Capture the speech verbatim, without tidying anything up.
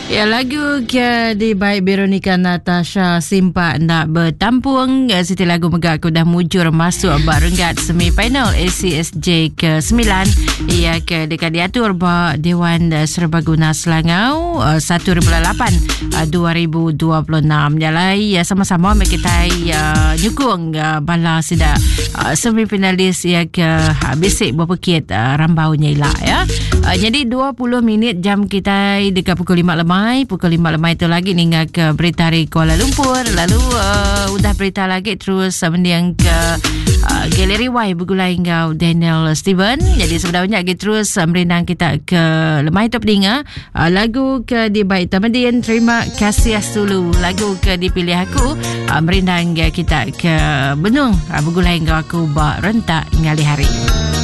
Ya, lagu ke di baik Veronica Natasha Simpak nak bertampung. Siti lagu megak aku dah mujur masuk bak renggat semi-final A C S J ke sembilan. Ia ke dekat diatur bak Dewan Serbaguna Selangau satu bulan lapan dua ribu dua puluh enam. Jalai ya, sama-sama kita ya, nyukung bala sida semi-finalis ia ke bisik berpekit rambaunya ilah ya. Jadi dua puluh minit jam kita dekat pukul lima lemai. Pukul lima lemai itu lagi hingga ke berita dari Kuala Lumpur. Lalu uh, udah berita lagi terus uh, mendiang ke uh, Galeri Y bergulai hingga Daniel Steven. Jadi sebenarnya lagi terus uh, merindang kita ke lemai itu pedinga. Uh, lagu ke di Baik Tamadin. Terima kasih Asulu. Lagu ke dipilih aku. Uh, merindang kita ke Benung. Uh, bergulai hingga aku bak rentak ngali hari.